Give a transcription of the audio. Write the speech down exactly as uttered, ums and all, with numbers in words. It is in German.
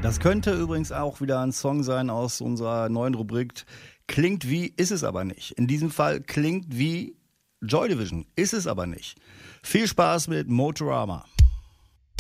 Das könnte übrigens auch wieder ein Song sein aus unserer neuen Rubrik Klingt wie, ist es aber nicht. In diesem Fall klingt wie Joy Division, ist es aber nicht. Viel Spaß mit Motorama.